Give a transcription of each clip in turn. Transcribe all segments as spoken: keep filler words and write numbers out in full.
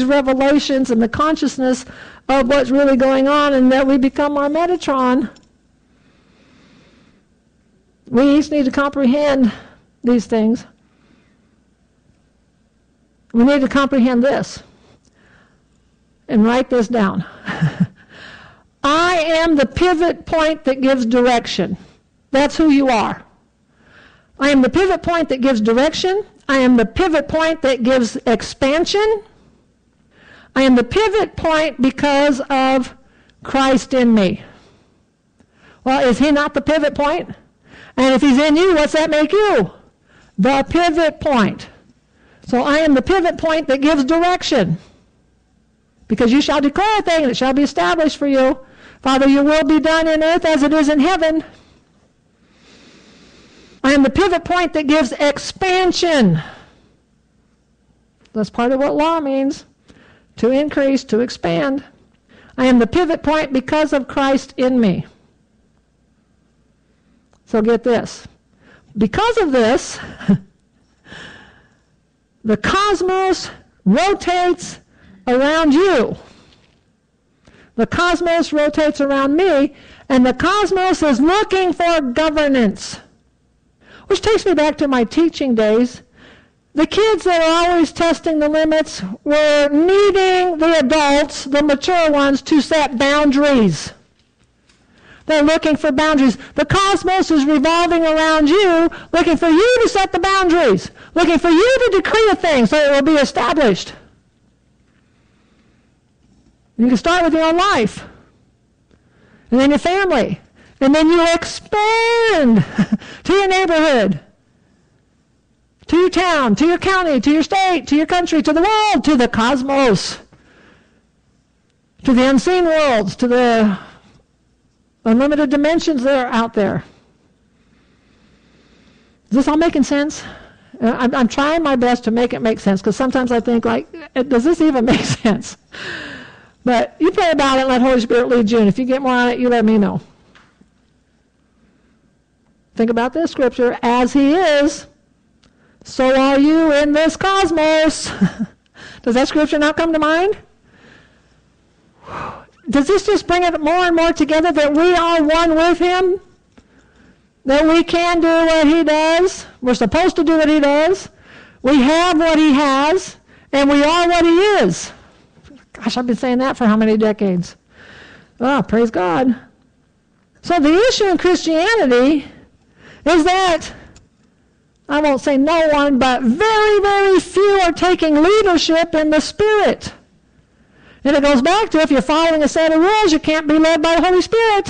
revelations and the consciousness of what's really going on, and that we become our Metatron. We each need to comprehend these things. We need to comprehend this and write this down. I am the pivot point that gives direction. That's who you are. I am the pivot point that gives direction. I am the pivot point that gives expansion. I am the pivot point because of Christ in me. Well, is he not the pivot point? And if he's in you, what's that make you? The pivot point. So I am the pivot point that gives direction. Because you shall declare a thing, and it shall be established for you. Father, your will be done in earth as it is in heaven. I am the pivot point that gives expansion. That's part of what law means. To increase, to expand. I am the pivot point because of Christ in me. So get this. Because of this, the cosmos rotates around you. The cosmos rotates around me, and the cosmos is looking for governance. Which takes me back to my teaching days. The kids that are always testing the limits were needing the adults, the mature ones, to set boundaries. They're looking for boundaries. The cosmos is revolving around you, looking for you to set the boundaries, looking for you to decree a thing so it will be established. You can start with your own life, and then your family, and then you expand to your neighborhood, to your town, to your county, to your state, to your country, to the world, to the cosmos, to the unseen worlds, to the unlimited dimensions that are out there. Is this all making sense? Uh, I'm, I'm trying my best to make it make sense, because sometimes I think, like, does this even make sense? But you pray about it and let Holy Spirit lead you, and if you get more on it, you let me know. Think about this scripture. As he is, so are you in this cosmos. Does that scripture not come to mind? Does this just bring it more and more together that we are one with him? That we can do what he does? We're supposed to do what he does. We have what he has, and we are what he is. Gosh, I've been saying that for how many decades? Oh, praise God. So the issue in Christianity is that, I won't say no one, but very, very few are taking leadership in the Spirit. And it goes back to, if you're following a set of rules, you can't be led by the Holy Spirit.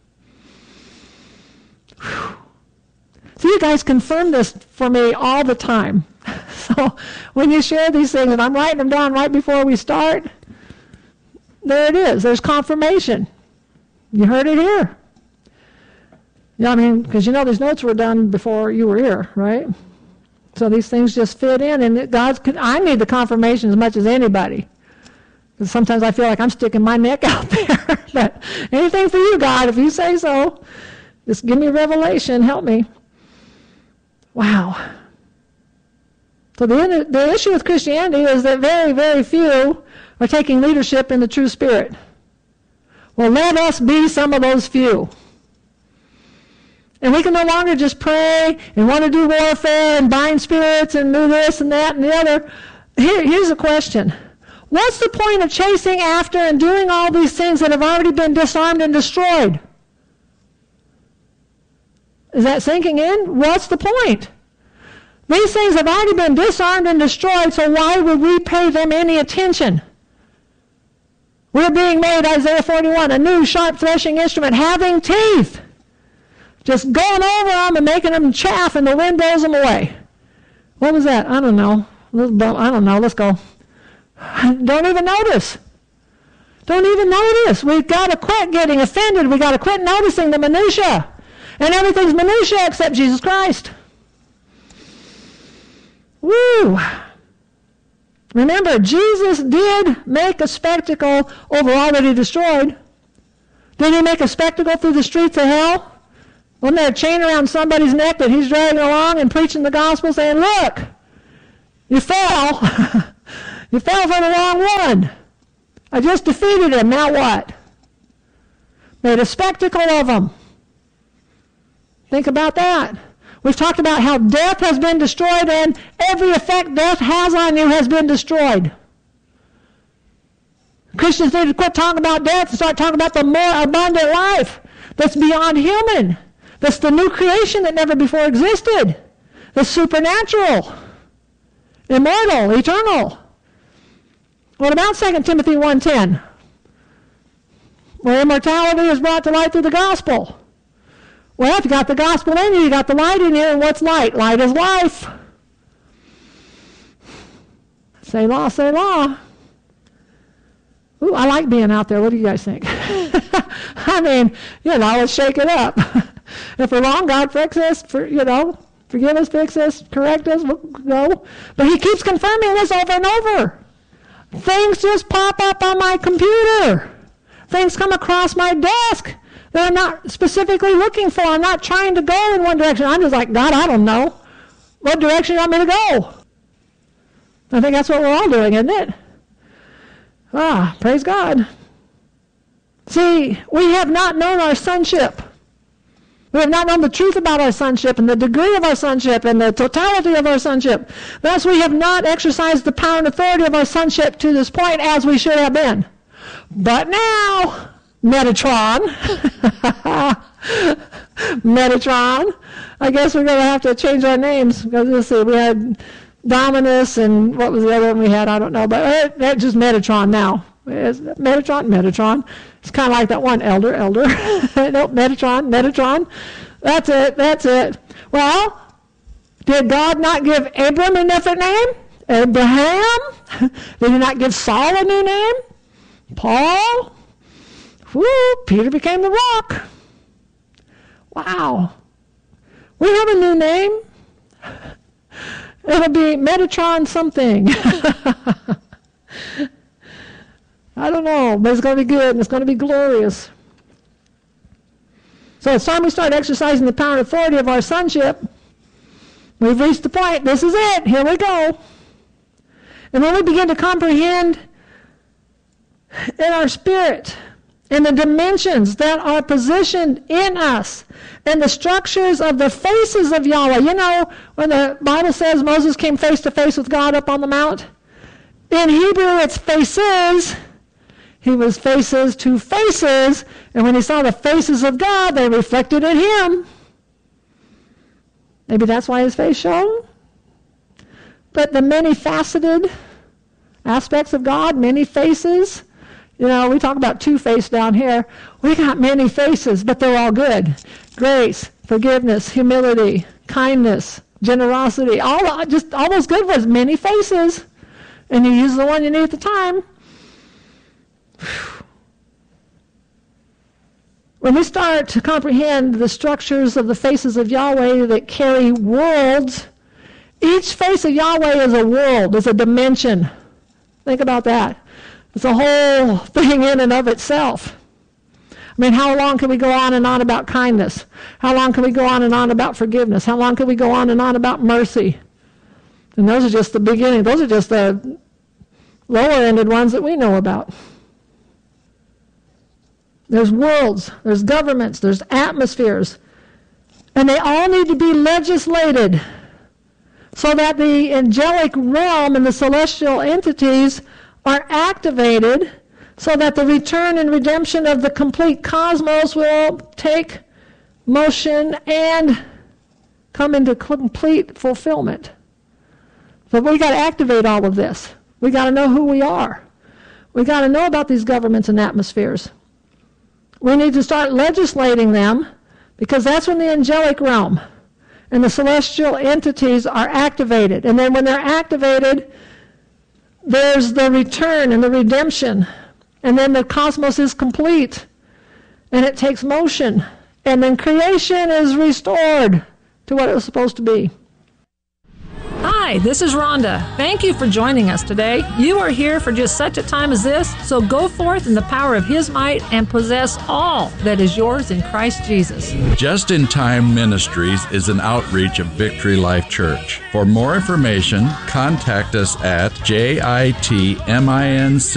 Whew. So you guys confirm this for me all the time. So when you share these things, and I'm writing them down right before we start, there it is. There's confirmation. You heard it here. Yeah, I mean, because you know these notes were done before you were here, right? So these things just fit in, and God's. I need the confirmation as much as anybody. Because sometimes I feel like I'm sticking my neck out there. But anything for you, God, if you say so. Just give me revelation. Help me. Wow. So the, the issue with Christianity is that very, very few are taking leadership in the true Spirit. Well, let us be some of those few. And we can no longer just pray and want to do warfare and bind spirits and do this and that and the other. Here, here's a question. What's the point of chasing after and doing all these things that have already been disarmed and destroyed? Is that sinking in? What's the point? These things have already been disarmed and destroyed, so why would we pay them any attention? We're being made, Isaiah forty-one, a new sharp threshing instrument, having teeth. Just going over them and making them chaff, and the wind blows them away. What was that? I don't know. I don't know. Let's go. Don't even notice. Don't even notice. We've got to quit getting offended. We've got to quit noticing the minutia. And everything's minutia except Jesus Christ. Woo! Remember, Jesus did make a spectacle over all that he destroyed. Did he make a spectacle through the streets of hell? Wasn't there a chain around somebody's neck that he's dragging along and preaching the gospel saying, look, you fell. You fell for the wrong one. I just defeated him. Now what? Made a spectacle of him. Think about that. We've talked about how death has been destroyed, and every effect death has on you has been destroyed. Christians need to quit talking about death and start talking about the more abundant life that's beyond human. That's the new creation that never before existed. That's supernatural, immortal, eternal. What about Second Timothy one ten? Where immortality is brought to light through the gospel. Well, if you got the gospel in you, you got the light in you, and what's light? Light is life. Say law, say law. Ooh, I like being out there. What do you guys think? I mean, you know, let's shake it up. If we're wrong, God fix us, for, you know, forgive us, fix us, correct us, we'll go. But he keeps confirming this over and over. Things just pop up on my computer. Things come across my desk that I'm not specifically looking for. I'm not trying to go in one direction. I'm just like, God, I don't know. What direction you want me to go? I think that's what we're all doing, isn't it? Ah, praise God. See, we have not known our sonship. We have not known the truth about our sonship and the degree of our sonship and the totality of our sonship. Thus, we have not exercised the power and authority of our sonship to this point as we should have been. But now, Metatron, Metatron, I guess we're going to have to change our names. Because let's see, we had Dominus and what was the other one we had? I don't know, but that's just Metatron now. It's Metatron, Metatron. It's kind of like that one, elder, elder. Nope, Metatron, Metatron. That's it, that's it. Well, did God not give Abram a different name? Abraham? Did he not give Saul a new name? Paul? Whoo, Peter became the rock. Wow. We have a new name. It'll be Metatron something. I don't know, but it's going to be good and it's going to be glorious. So it's time we start exercising the power and authority of our sonship. We've reached the point. This is it. Here we go. And when we begin to comprehend in our spirit and the dimensions that are positioned in us and the structures of the faces of Yahweh. You know, when the Bible says Moses came face to face with God up on the mount, in Hebrew it's faces. He was faces to faces, and when he saw the faces of God, they reflected in him. Maybe that's why his face shone. But the many-faceted aspects of God, many faces, you know, we talk about two-face down here. We got many faces, but they're all good. Grace, forgiveness, humility, kindness, generosity, all just all those good ones, many faces. And you use the one you need at the time. When we start to comprehend the structures of the faces of Yahweh that carry worlds, each face of Yahweh is a world, is a dimension. Think about that. It's a whole thing in and of itself. I mean, how long can we go on and on about kindness? How long can we go on and on about forgiveness? How long can we go on and on about mercy? And those are just the beginning. Those are just the lower-ended ones that we know about. There's worlds, there's governments, there's atmospheres, and they all need to be legislated so that the angelic realm and the celestial entities are activated so that the return and redemption of the complete cosmos will take motion and come into complete fulfillment. But we got to activate all of this. We got to know who we are. We got to know about these governments and atmospheres. We need to start legislating them because that's when the angelic realm and the celestial entities are activated. And then when they're activated, there's the return and the redemption. And then the cosmos is complete and it takes motion. And then creation is restored to what it was supposed to be. Hi. Hi, this is Rhonda. Thank you for joining us today. You are here for just such a time as this, so go forth in the power of His might and possess all that is yours in Christ Jesus. Just in Time Ministries is an outreach of Victory Life Church. For more information, contact us at J I T M I N C